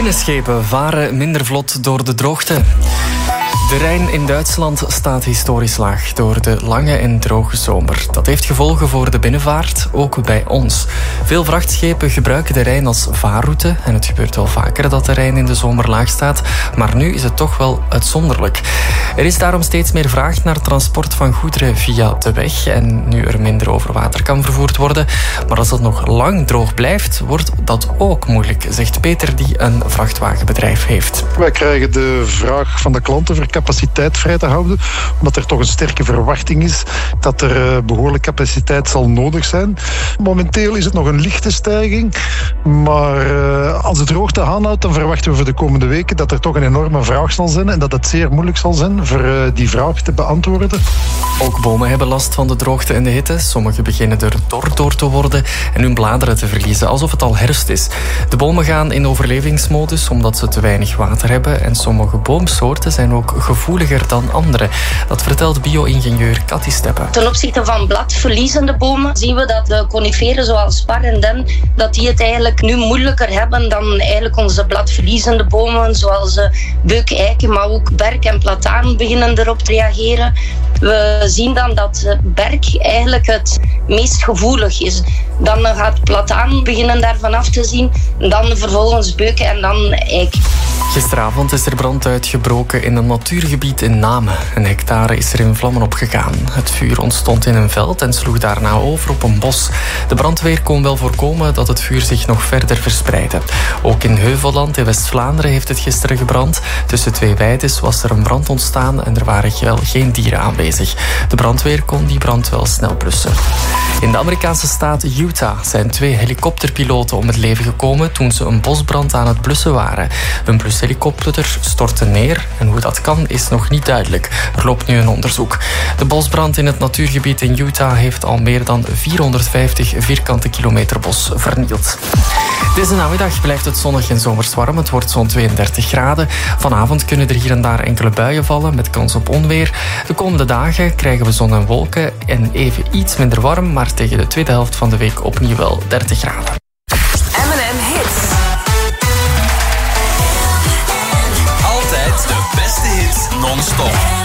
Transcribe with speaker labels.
Speaker 1: Binnenschepen varen minder vlot door de droogte. De Rijn in Duitsland staat historisch laag door de lange en droge zomer. Dat heeft gevolgen voor de binnenvaart, ook bij ons. Veel vrachtschepen gebruiken de Rijn als vaarroute. En het gebeurt wel vaker dat de Rijn in de zomer laag staat. Maar nu is het toch wel uitzonderlijk. Er is daarom steeds meer vraag naar transport van goederen via de weg. En nu er minder over water kan vervoerd worden. Maar als het nog lang droog blijft, wordt dat ook moeilijk, zegt Peter, die een vrachtwagenbedrijf heeft.
Speaker 2: Wij krijgen de vraag van de klanten voor capaciteit vrij te houden, omdat er toch een sterke verwachting is dat er behoorlijk capaciteit zal nodig zijn. Momenteel is het nog een lichte stijging, maar als de droogte aanhoudt, dan verwachten we voor de komende weken dat er toch een enorme vraag zal zijn en dat het zeer moeilijk zal zijn voor die vraag te beantwoorden.
Speaker 1: Ook bomen hebben last van de droogte en de hitte. Sommige beginnen er dor door te worden en hun bladeren te verliezen, alsof het al herfst is. De bomen gaan in overlevingsmodus omdat ze te weinig water hebben en sommige boomsoorten zijn ook gevoeliger dan andere. Dat vertelt bio-ingenieur Cathy Steppen.
Speaker 3: Ten opzichte van bladverliezende bomen zien we dat de coniferen zoals spar en den, dat die het eigenlijk nu moeilijker hebben dan eigenlijk onze bladverliezende bomen zoals beuk, eiken, maar ook berk en plataan beginnen erop te reageren. We zien dan dat berk eigenlijk het meest gevoelig is. Dan gaat plataan beginnen daarvan af te zien, dan vervolgens beuk en dan eik.
Speaker 1: Gisteravond is er brand uitgebroken in een natuurgebied in Namen. Een hectare is er in vlammen opgegaan. Het vuur ontstond in een veld en sloeg daarna over op een bos. De brandweer kon wel voorkomen dat het vuur zich nog verder verspreidde. Ook in Heuvelland in West-Vlaanderen heeft het gisteren gebrand. Tussen twee weides was er een brand ontstaan en er waren wel geen dieren aanwezig. De brandweer kon die brand wel snel blussen. In de Amerikaanse staat Utah zijn 2 helikopterpiloten om het leven gekomen toen ze een bosbrand aan het blussen waren. Een blushelikopter stortte neer en hoe dat kan is nog niet duidelijk. Er loopt nu een onderzoek. De bosbrand in het natuurgebied in Utah heeft al meer dan 450 vierkante kilometer bos vernield. Deze namiddag blijft het zonnig en zomers warm. Het wordt zo'n 32 graden. Vanavond kunnen er hier en daar enkele buien vallen met kans op onweer. De komende dagen krijgen we zon en wolken en even iets minder warm, maar tegen de tweede helft van de week opnieuw wel 30 graden.
Speaker 4: M&M Hits. Altijd de beste hits non-stop.